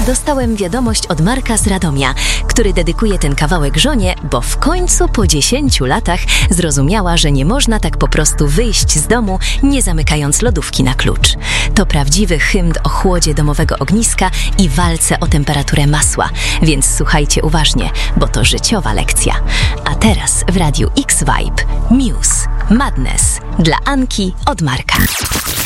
Dostałem wiadomość od Marka z Radomia, który dedykuje ten kawałek żonie, bo w końcu po 10 latach zrozumiała, że nie można tak po prostu wyjść z domu, nie zamykając lodówki na klucz. To prawdziwy hymn o chłodzie domowego ogniska i walce o temperaturę masła, więc słuchajcie uważnie, bo to życiowa lekcja. A teraz w Radiu X Vibe Muse Madness dla Anki od Marka.